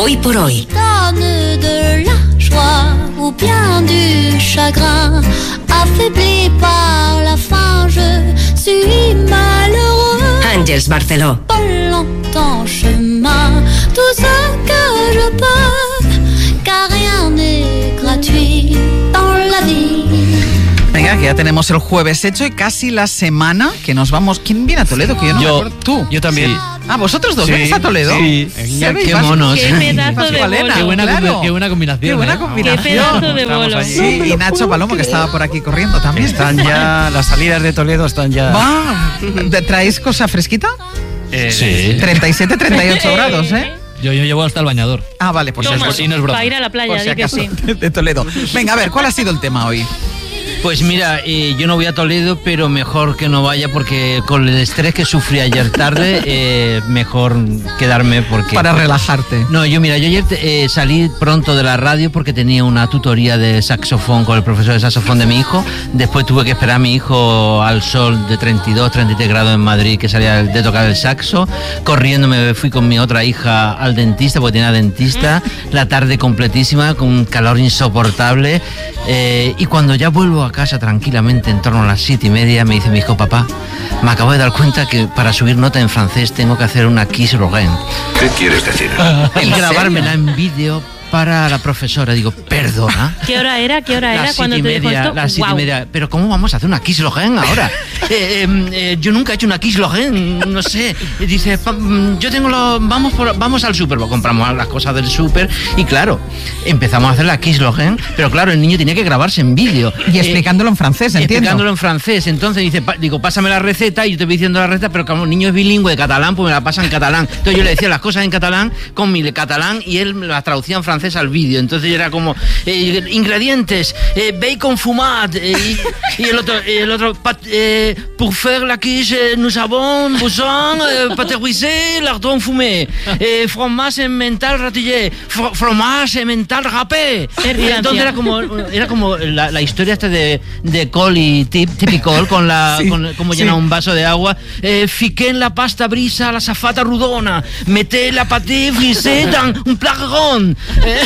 Hoy por hoy. De la joie ou bien du chagrin, affaibli par la faim, je suis malheureux. Àngels Barceló. Pas longtemps chemin, tout ce que je peux, car rien n'est gratuit dans la vie. Venga, que ya tenemos el jueves hecho y casi la semana que nos vamos. ¿Quién viene a Toledo? Que yo no me acuerdo. ¿Tú? Yo también. Sí. Ah, ¿vosotros dos venís a Toledo? Sí. Qué monos. Qué pedazo de bolo. Qué buena combinación. Qué buena combinación. Qué pedazo de bolo. Sí, y Nacho Palomo, que estaba por aquí corriendo también. Están ya, las salidas de Toledo están ya. ¿Traéis cosa fresquita? Sí. 37, 38 grados, ¿eh? Yo llevo hasta el bañador. Ah, vale, pues Toma, sí, no es broma. para ir a la playa, por si di que acaso, sí. de Toledo. Venga, a ver, ¿cuál ha sido el tema hoy? Pues mira, yo no voy a Toledo, pero mejor que no vaya porque con el estrés que sufrí ayer tarde, mejor quedarme porque... Para relajarte. No, yo ayer salí pronto de la radio porque tenía una tutoría de saxofón con el profesor de saxofón de mi hijo. Después tuve que esperar a mi hijo al sol de 32, 33 grados en Madrid, que salía de tocar el saxo. Corriendo me fui con mi otra hija al dentista, porque tenía dentista. La tarde completísima, con un calor insoportable. Y cuando ya vuelvo a casa tranquilamente, en torno a las 7:30, me dice mi hijo: papá, me acabo de dar cuenta que para subir nota en francés tengo que hacer una Kiss Rogen. ¿Qué quieres decir? Y grabármela en vídeo para la profesora. Digo, ¿perdona? ¿Qué hora era? Cuando te dijo esto? Las 7:30. Pero ¿cómo vamos a hacer una Kiss Rogen ahora? Yo nunca he hecho una Kiss Rogen, no sé. Dice, yo tengo vamos al súper, compramos las cosas del súper y claro, empezamos a hacer la Kiss Rogen, pero claro, el niño tenía que grabarse en vídeo. Y explicándolo en francés, entiendo. Explicándolo en francés. Entonces dice, digo, pásame la receta, y yo te voy diciendo la receta, pero como el niño es bilingüe de catalán, pues me la pasa en catalán. Entonces yo le decía las cosas en catalán con mi catalán y él me las traducía en francés al vídeo. Entonces era como ingredientes, bacon fumat, y el otro pour faire la quiche nous avons besoin pâté lardon fumé, fromage emmental ratillé, fromage emmental râpé. Y entonces era como la historia esta de Coli típico con la sí, como sí. llena un vaso de agua. Fiqué en la pasta brisa la safata rodona, meté la pâté frisé dans un placarón.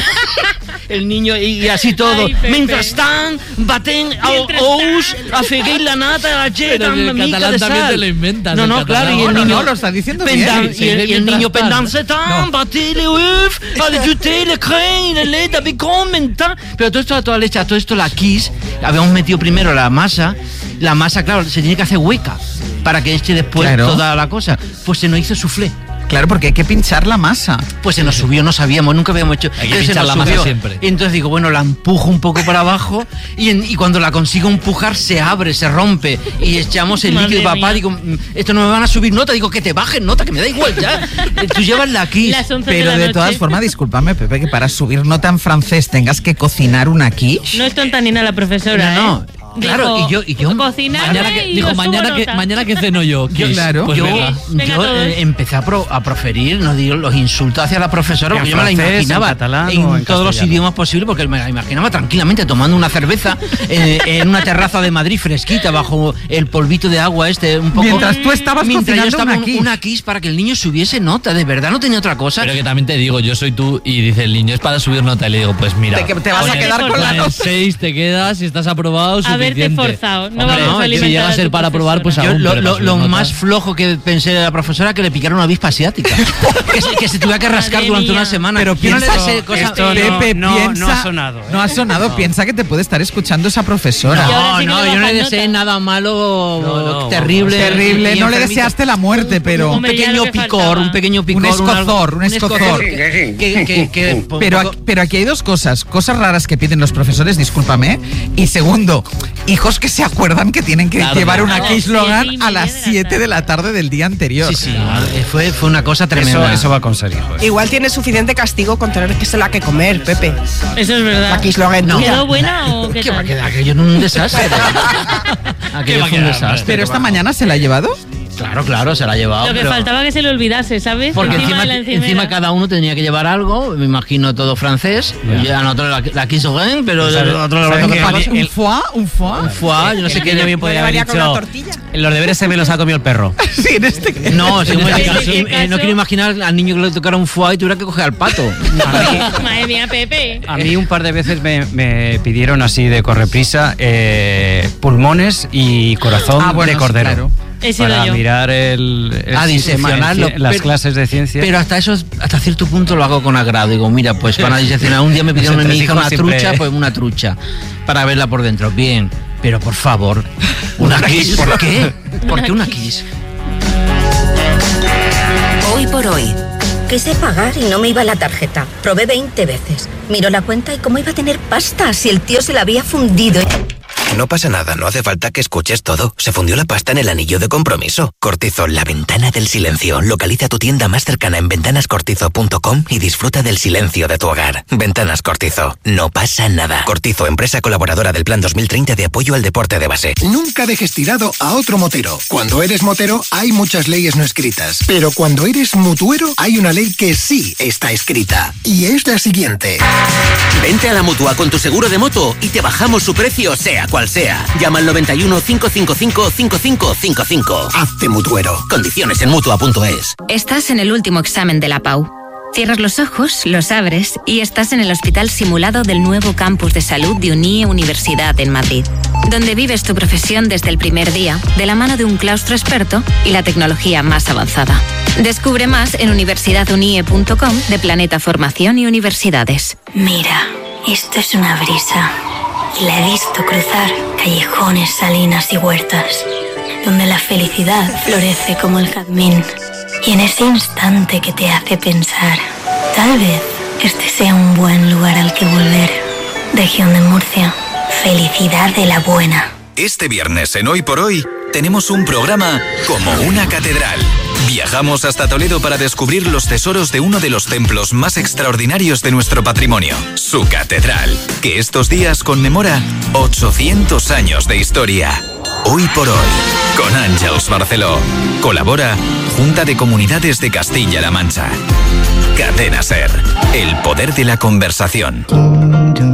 El niño y así todo. Ay, Mientras tan baten ous, afegué la nata, la yeta, en mica catalán de también sal. te lo inventas. No, en no, catalán. claro, y el niño No, lo está diciendo bien. y el niño pendance tan, No. batí le œuf, ajouté le crème, le lait, de bacon, mental. Pero todo esto a toda leche, a todo esto la Kiss, habíamos metido primero la masa, claro, se tiene que hacer hueca para que eche después toda la cosa. Pues se nos hizo soufflé. Claro, porque hay que pinchar la masa. Pues se nos subió, no sabíamos, nunca habíamos hecho. Hay que Entonces pinchar se nos la masa subió. siempre. Y entonces digo, bueno, la empujo un poco para abajo y cuando la consigo empujar se abre, se rompe y echamos el Madre líquido. Papá, mía. digo, esto no me van a subir nota. Digo, que te bajen nota, que me da igual ya. Tú llevas la Kiss. Las 11 Pero de la de noche. todas formas, discúlpame, Pepe, que para subir nota en francés tengas que cocinar una quiche. No es tonta ni nada la profesora, No, claro, Dijo, y yo cocinarme y Dijo, yo subo nota. mañana que ceno yo. Kiss. claro. Pues yo venga. Venga todos. empecé a proferir, no digo, los insultos hacia la profesora, porque ¿En yo me la francés, imaginaba en catalán en o en todos los castellano? idiomas posibles, porque me la imaginaba tranquilamente tomando una cerveza en una terraza de Madrid fresquita, bajo el polvito de agua un poco. Mientras tú estabas Mientras yo cocinando estaba una quiche. quiche para que el niño subiese nota, de verdad no tenía otra cosa. Pero que también te digo, yo soy tú y dice el niño, es para subir nota. Y le digo, pues mira. Te vas a quedar con la Con el nota. 6 te quedas, si estás aprobado, suficiente. Haberte forzado. No Hombre, vamos a si alimentar llega a a ser tu para probar, pues profesora. aún. Yo pero para lo subir más nota. flojo que pensé de la profesora que le picara una avispa asiática. que se tuviera que rascar Madre durante mía. una semana. Pero Yo no le piensa, deseo cosas- esto Pepe, no piensa, ha sonado, ¿eh? No ha sonado, No. piensa que te puede estar escuchando esa profesora. Y ahora sí No, que le yo no le bajan deseé nota. nada malo, No, terrible. Terrible, y no le enfermito. deseaste la muerte, pero... Un Hombre, ya pequeño lo que picor, faltaba. un pequeño picor. Un escozor. Pero aquí hay dos cosas raras que piden los profesores, discúlpame. Y segundo, hijos que se acuerdan que tienen que Claro, llevar claro. una A Kiss las Logan 7:30 a las 7 de la tarde del día anterior. Sí, fue una cosa tremenda. Eso va con ser hijo. Igual tiene suficiente castigo con tener que ser la que comer, Pepe. Eso es verdad. La Kiss Logan No. tuya. ¿Quedó buena o qué ¿Qué va a tal? quedar? Aquello en un desastre. Aquello fue un desastre. Pero esta mañana se la ha llevado. Claro, se la ha llevado. Lo que pero- faltaba que se le olvidase, ¿sabes? Porque de la encimera. encima cada uno tenía que llevar algo, me imagino todo francés. Ya. Y a nosotros la quiso bien, pero ¿Sabe- nosotros sabe lo que ¿Un foie? ¿Un foie? foie, yo no sé El qué. niño bien Lo podría haber llevaría con una dicho, tortilla. los deberes se me los ha comido el perro. Sí, en este... No, sí, En este caso- no quiero imaginar al niño que le tocara un foie y tuviera que coger al pato. Madre mía, Pepe. A mí un par de veces me pidieron así de correprisa pulmones y corazón de cordero. Claro. He sido Para yo. mirar el diseccionarlo, sistema, las pero- clases de ciencia. Pero hasta cierto punto lo hago con agrado. Digo, mira, pues van a diseccionar. Un día me pidieron a mi hija una trucha, pues una trucha, para verla por dentro. Bien, pero por favor, una kiss. ¿Por qué? ¿Por qué una kiss? Hoy por hoy. Quise pagar y no me iba la tarjeta. Probé 20 veces. Miró la cuenta y cómo iba a tener pasta si el tío se la había fundido. No pasa nada, no hace falta que escuches todo. Se fundió la pasta en el anillo de compromiso. Cortizo, la ventana del silencio. Localiza tu tienda más cercana en ventanascortizo.com y disfruta del silencio de tu hogar. Ventanas Cortizo, no pasa nada. Cortizo, empresa colaboradora del Plan 2030 de apoyo al deporte de base. Nunca dejes tirado a otro motero. Cuando eres motero hay muchas leyes no escritas, pero cuando eres mutuero hay una ley que sí está escrita y es la siguiente. Vente a la Mutua con tu seguro de moto y te bajamos su precio sea cual sea. Llama al 91 555 5555. Hazte mutuero. Condiciones en Mutua.es. Estás en el último examen de la PAU. Cierras los ojos, los abres y estás en el hospital simulado del nuevo campus de salud de UNIE Universidad en Madrid, donde vives tu profesión desde el primer día, de la mano de un claustro experto y la tecnología más avanzada. Descubre más en universidadunie.com de Planeta Formación y Universidades. Mira, esto es una brisa. Y la he visto cruzar callejones, salinas y huertas, donde la felicidad florece como el jazmín. Y en ese instante que te hace pensar, tal vez este sea un buen lugar al que volver. Región de Murcia, felicidad de la buena. Este viernes en Hoy por Hoy tenemos un programa como una catedral. Viajamos hasta Toledo para descubrir los tesoros de uno de los templos más extraordinarios de nuestro patrimonio, su catedral, que estos días conmemora 800 años de historia. Hoy por Hoy, con Àngels Barceló. Colabora Junta de Comunidades de Castilla-La Mancha. Cadena SER, el poder de la conversación.